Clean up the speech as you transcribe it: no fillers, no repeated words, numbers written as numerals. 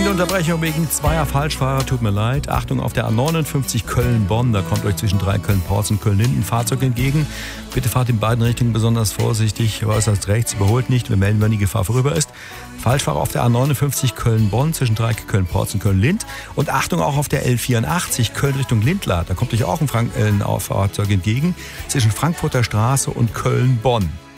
Dringende Unterbrechung wegen zweier Falschfahrer, tut mir leid. Achtung, auf der A59 Köln-Bonn, da kommt euch zwischen 3 Köln-Porz und Köln-Linden ein Fahrzeug entgegen. Bitte fahrt in beiden Richtungen besonders vorsichtig, äußerst rechts, überholt nicht, wir melden, wenn die Gefahr vorüber ist. Falschfahrer auf der A59 Köln-Bonn zwischen 3 Köln-Porz und Köln-Lind. Und Achtung auch auf der L84 Köln Richtung Lindlar, da kommt euch auch ein Fahrzeug entgegen zwischen Frankfurter Straße und Köln-Bonn.